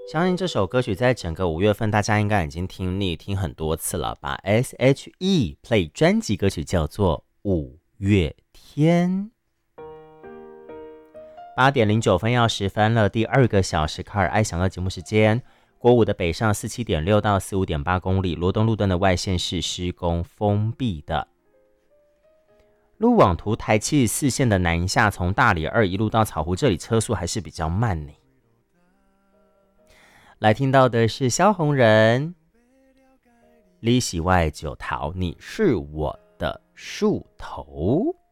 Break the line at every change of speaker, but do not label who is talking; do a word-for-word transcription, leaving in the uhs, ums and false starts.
相信这首歌曲在整个五月份，大家应该已经听腻听很多次了吧 ？S H E Play 专辑歌曲叫做《五月天》。八点零九分要十分了，第二个小时卡尔爱享乐节目时间。国五的北上四七点六到四五点八公里，罗东路段的外线是施工封闭的。路网图台七十四线的南下，从大里二一路到草湖，这里车速还是比较慢呢。来听到的是萧红人，你是我的石头，你是我的树头。